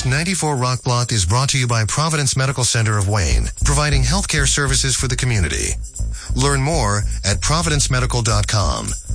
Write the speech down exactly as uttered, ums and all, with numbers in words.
ninety-four Rock Block is brought to you by Providence Medical Center of Wayne, providing healthcare services for the community. Learn more at providence medical dot com.